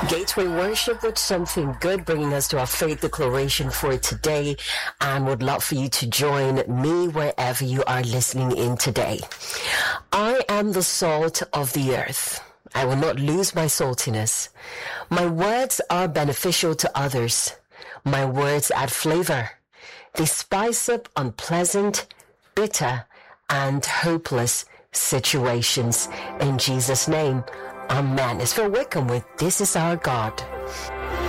Gateway Worship with something good, bringing us to our faith declaration for today, and would love for you to join me wherever you are listening in today. I am the salt of the earth. I will not lose my saltiness. My words are beneficial to others. My words add flavor. They spice up unpleasant, bitter, and hopeless situations. In Jesus' name, amen. It's Phil Wickham with This Is Our God.